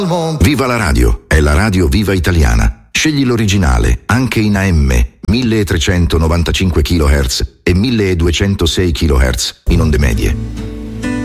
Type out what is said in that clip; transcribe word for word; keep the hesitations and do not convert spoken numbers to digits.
Viva la radio, è la radio Viva Italiana. Scegli l'originale, anche in A M, milletrecentonovantacinque chilohertz e milleduecentosei chilohertz in onde medie.